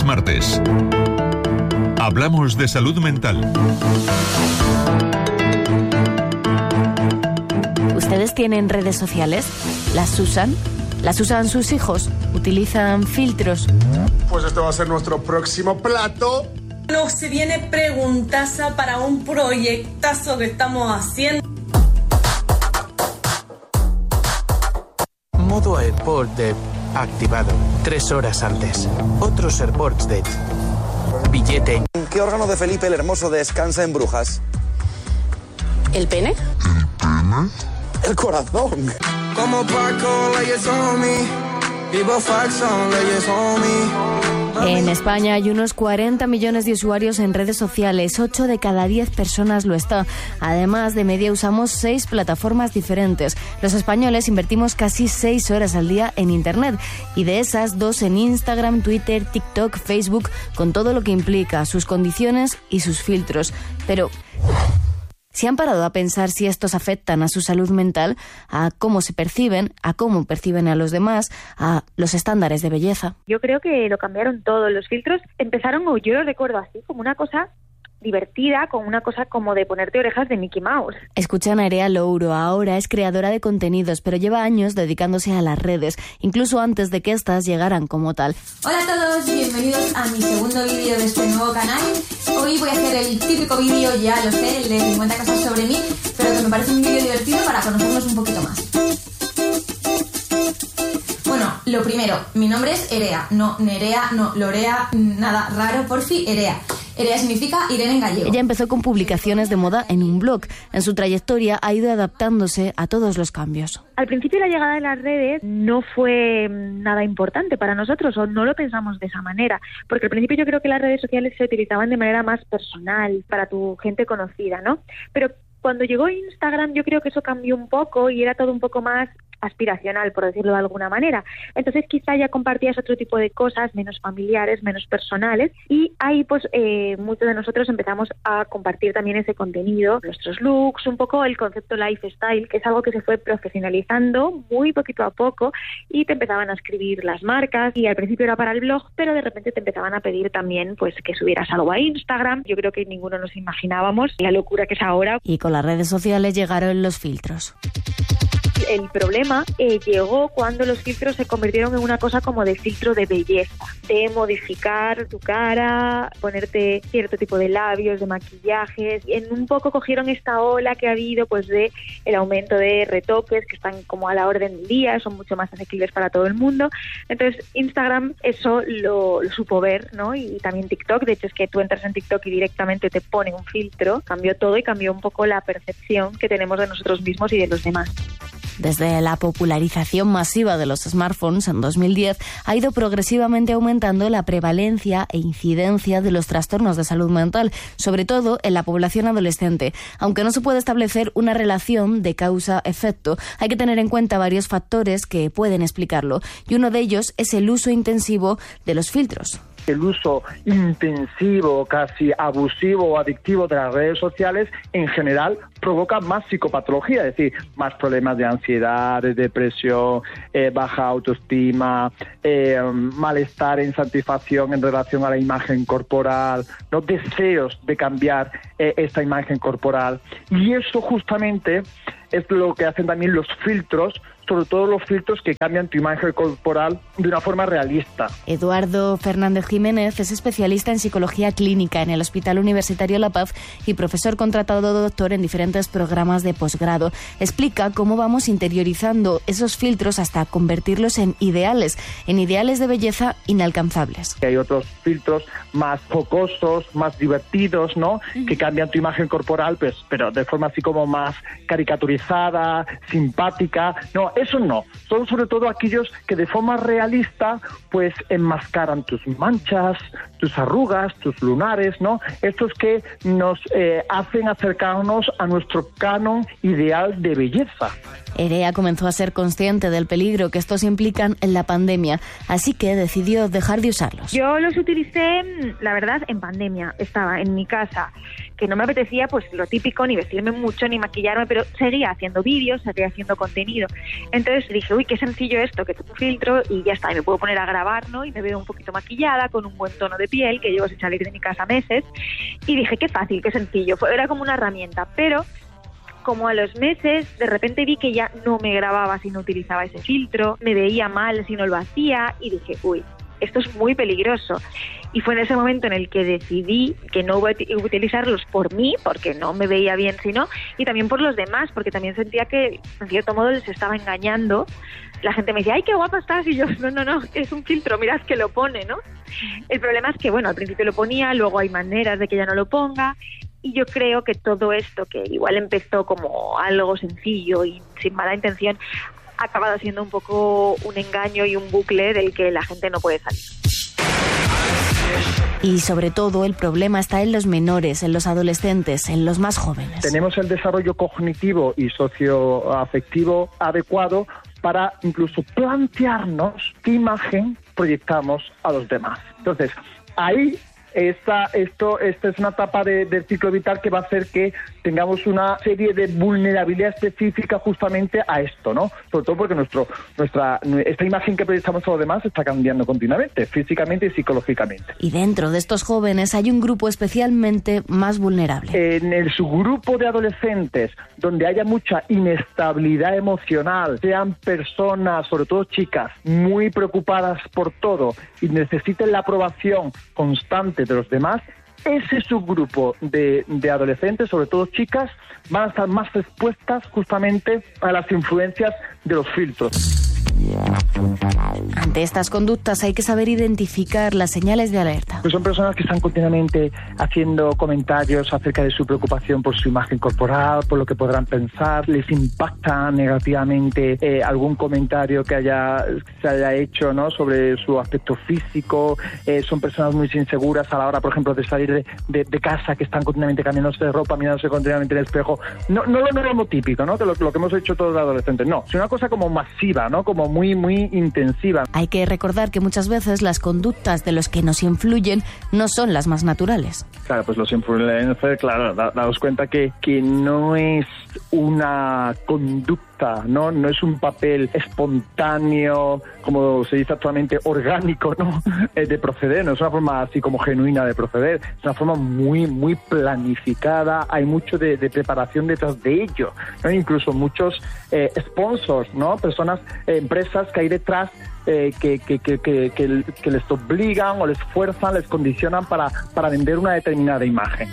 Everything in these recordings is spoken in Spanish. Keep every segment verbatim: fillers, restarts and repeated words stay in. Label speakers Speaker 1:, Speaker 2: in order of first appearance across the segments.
Speaker 1: martes. Hablamos de salud mental.
Speaker 2: ¿Ustedes tienen redes sociales? ¿Las usan? ¿Las usan sus hijos? ¿Utilizan filtros?
Speaker 3: Pues esto va a ser nuestro próximo plato.
Speaker 4: No, se viene preguntaza para un proyectazo que estamos haciendo.
Speaker 5: Modo Airport Dev activado tres horas antes. Otros airports Dev. Billete.
Speaker 6: ¿En qué órgano de Felipe el Hermoso descansa en Brujas?
Speaker 2: ¿El pene?
Speaker 6: ¿El pene? El corazón.
Speaker 7: Como Paco, leyes on me. Vivo Faxon, leyes on me.
Speaker 2: En España hay unos cuarenta millones de usuarios en redes sociales, ocho de cada diez personas lo está. Además, de media usamos seis plataformas diferentes. Los españoles invertimos casi seis horas al día en Internet y de esas, dos en Instagram, Twitter, TikTok, Facebook, con todo lo que implica, sus condiciones y sus filtros. Pero ¿se han parado a pensar si estos afectan a su salud mental, a cómo se perciben, a cómo perciben a los demás, a los estándares de belleza?
Speaker 8: Yo creo que lo cambiaron todo. Los filtros empezaron, o yo lo recuerdo así, como una cosa divertida, con una cosa como de ponerte orejas de Mickey Mouse.
Speaker 2: Escuchan a Nerea Louro, ahora es creadora de contenidos, pero lleva años dedicándose a las redes, incluso antes de que éstas llegaran como tal.
Speaker 9: Hola a todos, bienvenidos a mi segundo vídeo de este nuevo canal. Hoy voy a hacer el típico vídeo, ya lo sé, el de cincuenta cosas sobre mí, pero que me parece un vídeo divertido para conocernos un poquito más. Bueno, lo primero, mi nombre es Erea, no Nerea, no Lorea, nada raro, porfi, Erea. Erea significa Irene en gallego.
Speaker 2: Ella empezó con publicaciones de moda en un blog. En su trayectoria ha ido adaptándose a todos los cambios.
Speaker 8: Al principio la llegada de las redes no fue nada importante para nosotros, o no lo pensamos de esa manera, porque al principio yo creo que las redes sociales se utilizaban de manera más personal, para tu gente conocida, ¿no? Pero cuando llegó Instagram yo creo que eso cambió un poco y era todo un poco más aspiracional, por decirlo de alguna manera. Entonces quizá ya compartías otro tipo de cosas, menos familiares, menos personales, y ahí pues eh, muchos de nosotros empezamos a compartir también ese contenido, nuestros looks, un poco el concepto lifestyle, que es algo que se fue profesionalizando muy poquito a poco, y te empezaban a escribir las marcas, y al principio era para el blog, pero de repente te empezaban a pedir también pues que subieras algo a Instagram. Yo creo que ninguno nos imaginábamos la locura que es ahora.
Speaker 2: Y con las redes sociales llegaron los filtros.
Speaker 8: El problema eh, llegó cuando los filtros se convirtieron en una cosa como de filtro de belleza, de modificar tu cara, ponerte cierto tipo de labios, de maquillajes. En un poco cogieron esta ola que ha habido pues de el aumento de retoques que están como a la orden del día, son mucho más asequibles para todo el mundo. Entonces Instagram eso lo, lo supo ver, ¿no? Y también TikTok. De hecho es que tú entras en TikTok y directamente te pone un filtro. Cambió todo y cambió un poco la percepción que tenemos de nosotros mismos y de los demás.
Speaker 2: Desde la popularización masiva de los smartphones en dos mil diez ha ido progresivamente aumentando la prevalencia e incidencia de los trastornos de salud mental, sobre todo en la población adolescente. Aunque no se puede establecer una relación de causa-efecto, hay que tener en cuenta varios factores que pueden explicarlo, y uno de ellos es el uso intensivo de los filtros.
Speaker 10: El uso intensivo, casi abusivo o adictivo de las redes sociales en general provoca más psicopatología, es decir, más problemas de ansiedad, de depresión, eh, baja autoestima, eh, malestar, insatisfacción en relación a la imagen corporal, los deseos de cambiar eh, esta imagen corporal. Y eso justamente es lo que hacen también los filtros, sobre todo los filtros que cambian tu imagen corporal de una forma realista.
Speaker 2: Eduardo Fernández Jiménez es especialista en psicología clínica en el Hospital Universitario La Paz y profesor contratado doctor en diferentes programas de posgrado. Explica cómo vamos interiorizando esos filtros hasta convertirlos en ideales, en ideales de belleza inalcanzables.
Speaker 10: Hay otros filtros más jocosos, más divertidos, ¿no? Uh-huh. Que cambian tu imagen corporal, pues, pero de forma así como más caricaturizada, simpática. No, eso no. Son sobre todo aquellos que de forma realista pues enmascaran tus manchas, tus arrugas, tus lunares, ¿no? Estos que nos eh, hacen acercarnos a nuestro canon ideal de belleza.
Speaker 2: Erea comenzó a ser consciente del peligro que estos implican en la pandemia, así que decidió dejar de usarlos.
Speaker 8: Yo los utilicé, la verdad, en pandemia. Estaba en mi casa, que no me apetecía pues lo típico, ni vestirme mucho, ni maquillarme, pero seguía haciendo vídeos, seguía haciendo contenido. Entonces dije, uy, qué sencillo esto, que tengo un filtro y ya está, y me puedo poner a grabar, ¿no? Y me veo un poquito maquillada, con un buen tono de piel, que llevo sin salir de mi casa meses. Y dije, qué fácil, qué sencillo. Fue, era como una herramienta, pero como a los meses, de repente vi que ya no me grababa si no utilizaba ese filtro, me veía mal si no lo hacía, y dije, uy, esto es muy peligroso. Y fue en ese momento en el que decidí que no iba a utilizarlos por mí, porque no me veía bien si no, y también por los demás, porque también sentía que en cierto modo les estaba engañando. La gente me decía, ¡ay, qué guapa estás! Y yo, no, no, no, es un filtro, mirad que lo pone, ¿no? El problema es que, bueno, al principio lo ponía, luego hay maneras de que ya no lo ponga, y yo creo que todo esto, que igual empezó como algo sencillo y sin mala intención, ha acabado siendo un poco un engaño y un bucle del que la gente no puede salir.
Speaker 2: Y sobre todo el problema está en los menores, en los adolescentes, en los más jóvenes.
Speaker 10: Tenemos el desarrollo cognitivo y socioafectivo adecuado para incluso plantearnos qué imagen proyectamos a los demás. Entonces, ahí esta, esto, esta es una etapa de, del ciclo vital que va a hacer que tengamos una serie de vulnerabilidad específica justamente a esto, ¿no? Sobre todo porque nuestro, nuestra, esta imagen que proyectamos a los demás está cambiando continuamente, físicamente y psicológicamente.
Speaker 2: Y dentro de estos jóvenes hay un grupo especialmente más vulnerable.
Speaker 10: En el subgrupo de adolescentes, donde haya mucha inestabilidad emocional, sean personas, sobre todo chicas, muy preocupadas por todo y necesiten la aprobación constante de los demás, ese subgrupo de, de adolescentes, sobre todo chicas, van a estar más expuestas justamente a las influencias de los filtros.
Speaker 2: Ante estas conductas hay que saber identificar las señales de alerta.
Speaker 10: Pues son personas que están continuamente haciendo comentarios acerca de su preocupación por su imagen corporal, por lo que podrán pensar, les impacta negativamente eh, algún comentario que haya se haya hecho, ¿no?, sobre su aspecto físico. Eh, son personas muy inseguras a la hora, por ejemplo, de salir de, de, de casa, que están continuamente cambiándose de ropa, mirándose continuamente en el espejo. No, no lo normo típico, ¿no?, de lo, lo que hemos hecho todos los adolescentes. No, es una cosa como masiva, ¿no?, como muy, muy intensiva.
Speaker 2: Hay que recordar que muchas veces las conductas de los que nos influyen no son las más naturales.
Speaker 10: Claro, pues los influencers, claro, da, daos cuenta que, que no es una conducta, ¿no? No es un papel espontáneo, como se dice actualmente, orgánico, ¿no?, de proceder, no es una forma así como genuina de proceder, es una forma muy, muy planificada, hay mucho de, de preparación detrás de ello, ¿no? Incluso muchos eh, sponsors, ¿no?, personas, eh, empresas que hay detrás eh, que, que, que, que, que, que les obligan o les fuerzan, les condicionan para, para vender una determinada imagen.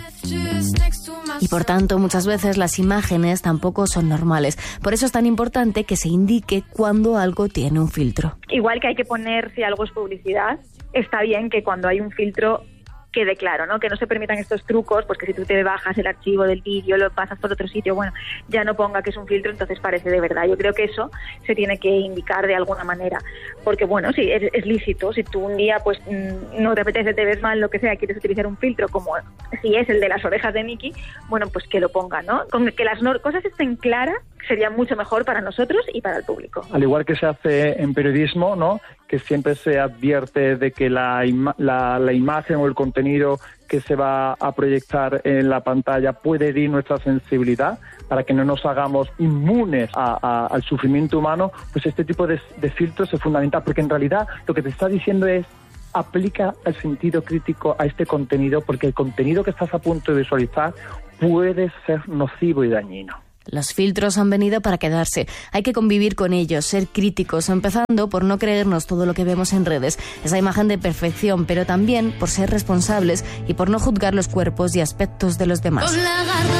Speaker 2: Y por tanto, muchas veces las imágenes tampoco son normales. Por eso es tan importante que se indique cuando algo tiene un filtro.
Speaker 8: Igual que hay que poner si algo es publicidad, está bien que cuando hay un filtro quede claro, ¿no?, que no se permitan estos trucos, pues que si tú te bajas el archivo del vídeo, lo pasas por otro sitio, bueno, ya no ponga que es un filtro, entonces parece de verdad. Yo creo que eso se tiene que indicar de alguna manera, porque bueno, sí, es, es lícito, si tú un día pues no te apetece, te ves mal, lo que sea, quieres utilizar un filtro como si es el de las orejas de Mickey, bueno, pues que lo ponga, ¿no? Con que las no- cosas estén claras sería mucho mejor para nosotros y para el público.
Speaker 10: Al igual que se hace en periodismo, ¿no?, que siempre se advierte de que la, ima- la, la imagen o el contenido que se va a proyectar en la pantalla puede herir nuestra sensibilidad para que no nos hagamos inmunes a, a, al sufrimiento humano, pues este tipo de, de filtros es fundamental, porque en realidad lo que te está diciendo es: aplica el sentido crítico a este contenido, porque el contenido que estás a punto de visualizar puede ser nocivo y dañino.
Speaker 2: Los filtros han venido para quedarse. Hay que convivir con ellos, ser críticos, empezando por no creernos todo lo que vemos en redes, esa imagen de perfección, pero también por ser responsables y por no juzgar los cuerpos y aspectos de los demás.